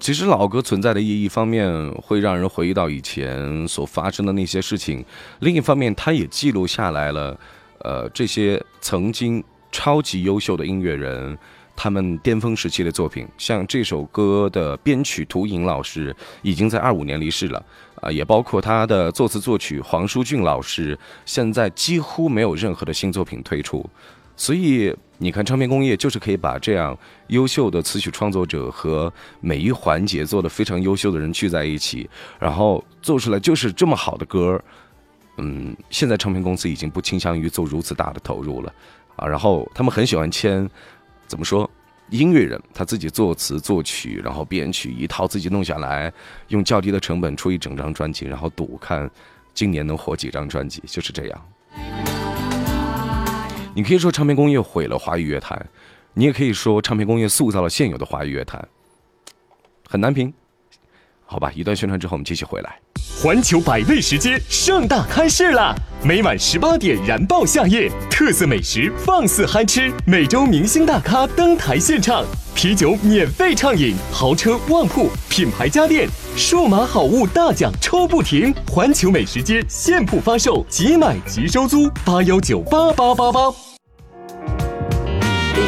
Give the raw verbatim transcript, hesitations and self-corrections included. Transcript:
其实老歌存在的意义，一方面会让人回忆到以前所发生的那些事情，另一方面它也记录下来了，呃，这些曾经超级优秀的音乐人他们巅峰时期的作品。像这首歌的编曲涂颖老师已经在二五年离世了，啊、呃，也包括他的作词作曲黄舒骏老师，现在几乎没有任何的新作品推出。所以你看，唱片工业就是可以把这样优秀的词曲创作者和每一环节做得非常优秀的人聚在一起，然后做出来就是这么好的歌。嗯，现在唱片公司已经不倾向于做如此大的投入了啊，然后他们很喜欢签，怎么说，音乐人他自己作词作曲，然后编曲一套自己弄下来，用较低的成本出一整张专辑，然后赌看今年能火几张专辑，就是这样。你可以说唱片工业毁了华语乐坛，你也可以说唱片工业塑造了现有的华语乐坛，很难评。好吧，一段宣传之后我们继续回来。 环球百味时间盛大开市啦！每晚十八点燃爆夏夜，特色美食放肆嗨吃，每周明星大咖登台献唱，啤酒免费畅饮，豪车旺铺，品牌家电，数码好物大奖抽不停。环球美食街现铺发售，即买即收租，八幺九八八八八。